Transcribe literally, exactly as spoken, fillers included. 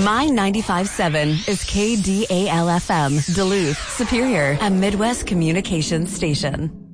My ninety-five point seven is K D A L F M, Duluth, Superior, a Midwest communications station.